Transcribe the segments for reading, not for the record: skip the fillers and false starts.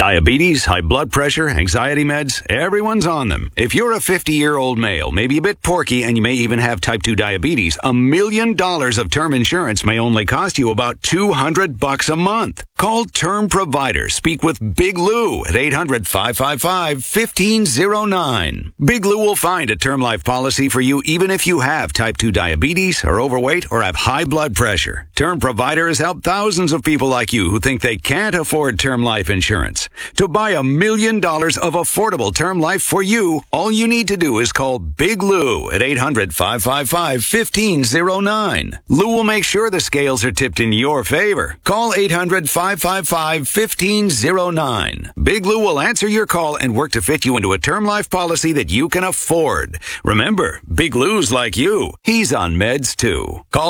Diabetes, high blood pressure, anxiety meds, everyone's on them. If you're a 50-year-old male, maybe a bit porky, and you may even have type 2 diabetes, $1 million of term insurance may only cost you about $200 a month. Call Term Provider. Speak with Big Lou at 800-555-1509. Big Lou will find a term life policy for you even if you have type 2 diabetes, are overweight, or have high blood pressure. Term Provider has helped thousands of people like you who think they can't afford term life insurance. To buy $1 million of affordable term life for you, all you need to do is call Big Lou at 800-555-1509. Lou will make sure the scales are tipped in your favor. Call 800-555-1509. Big Lou will answer your call and work to fit you into a term life policy that you can afford. Remember, Big Lou's like you. He's on meds too. Call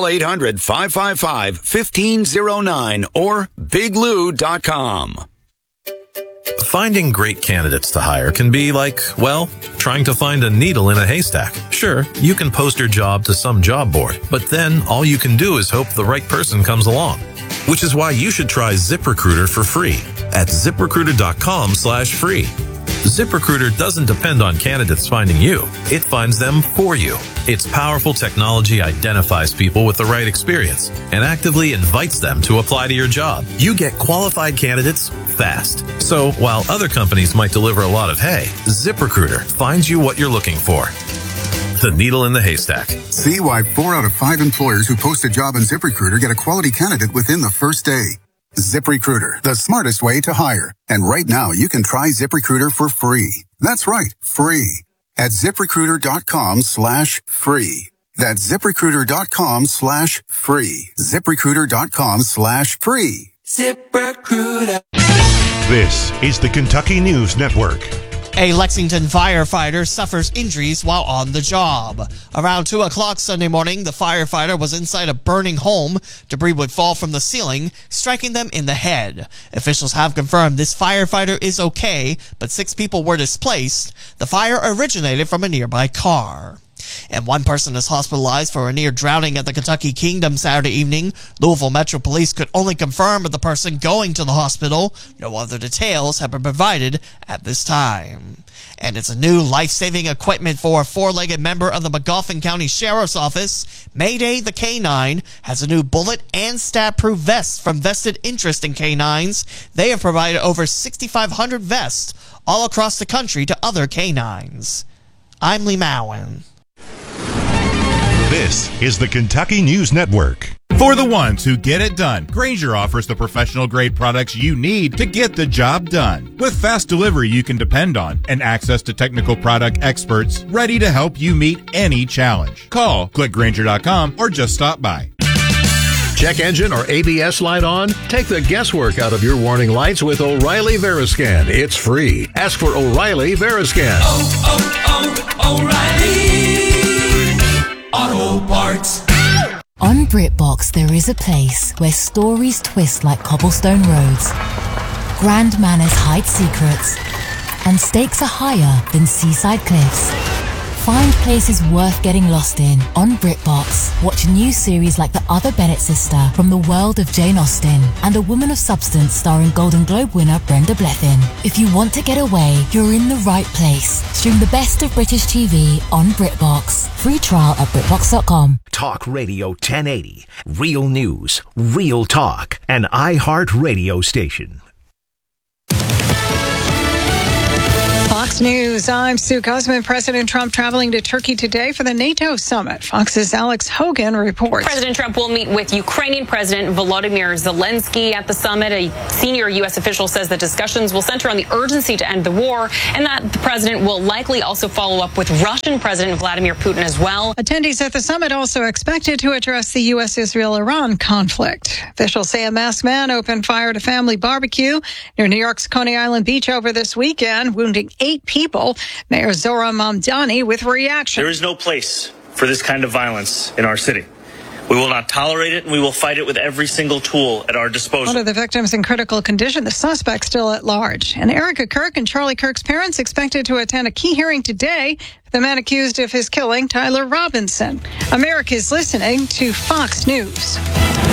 800-555-1509 or biglou.com. Finding great candidates to hire can be like, well, trying to find a needle in a haystack. Sure, you can post your job to some job board, but then all you can do is hope the right person comes along. Which is why you should try ZipRecruiter for free at ZipRecruiter.com/free. ZipRecruiter doesn't depend on candidates finding you. It finds them for you. Its powerful technology identifies people with the right experience and actively invites them to apply to your job. You get qualified candidates fast. So while other companies might deliver a lot of hay, ZipRecruiter finds you what you're looking for. The needle in the haystack. See why 4 out of 5 employers who post a job on ZipRecruiter get a quality candidate within the first day. ZipRecruiter, the smartest way to hire. And right now, you can try ZipRecruiter for free. That's right, free. At ZipRecruiter.com/free. That's ZipRecruiter.com/free. ZipRecruiter.com/free. ZipRecruiter. This is the Kentucky News Network. A Lexington firefighter suffers injuries while on the job. Around 2 o'clock Sunday morning, the firefighter was inside a burning home. Debris would fall from the ceiling, striking them in the head. Officials have confirmed this firefighter is okay, but 6 people were displaced. The fire originated from a nearby car. And 1 person is hospitalized for a near drowning at the Kentucky Kingdom Saturday evening. Louisville Metro Police could only confirm the person going to the hospital. No other details have been provided at this time. And it's a new life-saving equipment for a 4-legged member of the Magoffin County Sheriff's Office. Mayday the K9 has a new bullet and stab-proof vest from Vested Interest in K9s. They have provided over 6,500 vests all across the country to other K9s. I'm Lee Mowen. This is the Kentucky News Network. For the ones who get it done, Grainger offers the professional-grade products you need to get the job done. With fast delivery you can depend on and access to technical product experts ready to help you meet any challenge. Call, click Grainger.com, or just stop by. Check engine or ABS light on? Take the guesswork out of your warning lights with O'Reilly Veriscan. It's free. Ask for O'Reilly Veriscan. O'Reilly Auto Parts. On BritBox, there is a place where stories twist like cobblestone roads, grand manners hide secrets, and stakes are higher than seaside cliffs. Find places worth getting lost in on BritBox. Watch new series like The Other Bennett Sister from the world of Jane Austen and A Woman of Substance starring Golden Globe winner Brenda Blethyn. If you want to get away, you're in the right place. Stream the best of British TV on BritBox. Free trial at BritBox.com. Talk Radio 1080. Real news, real talk. An iHeart radio station. Fox News, I'm Sue Guzman. President Trump traveling to Turkey today for the NATO summit. Fox's Alex Hogan reports. President Trump will meet with Ukrainian President Volodymyr Zelensky at the summit. A senior U.S. official says the discussions will center on the urgency to end the war and that the president will likely also follow up with Russian President Vladimir Putin as well. Attendees at the summit also expected to address the U.S.-Israel-Iran conflict. Officials say a masked man opened fire at a family barbecue near New York's Coney Island Beach over this weekend, wounding 8 people. Mayor Zohran Mamdani with reaction. There is no place for this kind of violence in our city. We will not tolerate it, and we will fight it with every single tool at our disposal. One of the victims in critical condition, the suspect still at large. And Erica Kirk and Charlie Kirk's parents expected to attend a key hearing today for the man accused of his killing, Tyler Robinson. America's listening to Fox News.